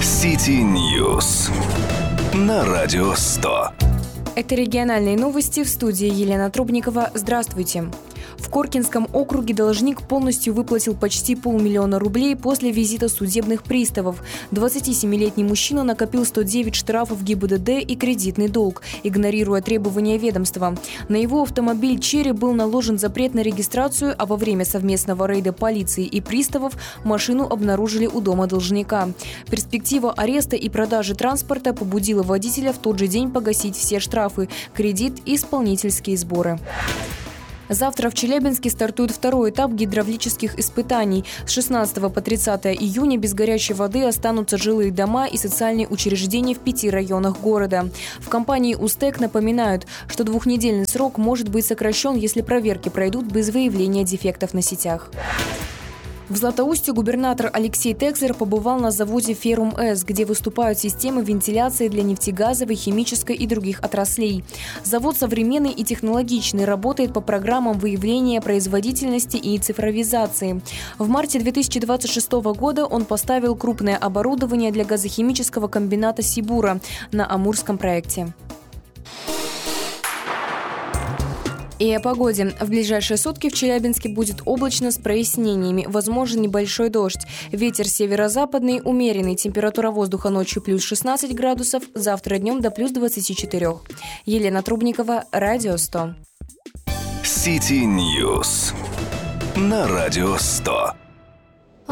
City News на Радио 100. Это региональные новости, в студии Елена Трубникова. Здравствуйте. В Коркинском округе должник полностью выплатил почти 500 000 рублей после визита судебных приставов. 27-летний мужчина накопил 109 штрафов ГИБДД и кредитный долг, игнорируя требования ведомства. На его автомобиль «Черри» был наложен запрет на регистрацию, а во время совместного рейда полиции и приставов машину обнаружили у дома должника. Перспектива ареста и продажи транспорта побудила водителя в тот же день погасить все штрафы, кредит и исполнительские сборы. Завтра в Челябинске стартует второй этап гидравлических испытаний. С 16 по 30 июня без горячей воды останутся жилые дома и социальные учреждения в 5 районах города. В компании «Устек» напоминают, что 2-недельный срок может быть сокращен, если проверки пройдут без выявления дефектов на сетях. В Златоусте губернатор Алексей Текслер побывал на заводе «Феррум-С», где выступают системы вентиляции для нефтегазовой, химической и других отраслей. Завод современный и технологичный, работает по программам выявления производительности и цифровизации. В марте 2026 года он поставил крупное оборудование для газохимического комбината «Сибура» на Амурском проекте. И о погоде. В ближайшие сутки в Челябинске будет облачно с прояснениями. Возможен небольшой дождь. Ветер северо-западный, умеренный. Температура воздуха ночью плюс 16 градусов. Завтра днем до плюс 24. Елена Трубникова, Радио 100. City News на Радио 100.